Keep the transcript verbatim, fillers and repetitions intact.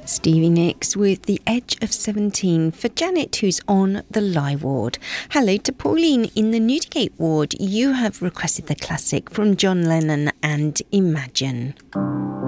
Stevie Nicks with The Edge of seventeen for Janet, who's on the Lie ward. Hello to Pauline in the Newdigate ward. You have requested the classic from John Lennon and Imagine.